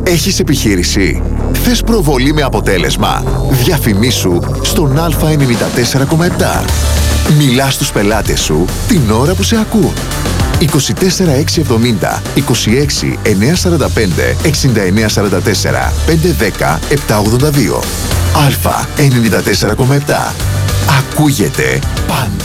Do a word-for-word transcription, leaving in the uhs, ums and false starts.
Έχεις επιχείρηση? Θες προβολή με αποτέλεσμα? Διαφημίσου στον Α ενενήντα τέσσερα κόμμα επτά. Μιλά στους πελάτες σου την ώρα που σε ακούν. είκοσι τέσσερα εξακόσια εβδομήντα, είκοσι έξι εννιακόσια σαράντα πέντε, εξήντα εννέα σαράντα τέσσερα, πεντακόσια δέκα, επτακόσια ογδόντα δύο. Α ενενήντα τέσσερα κόμμα επτά. Ακούγεται πάντα.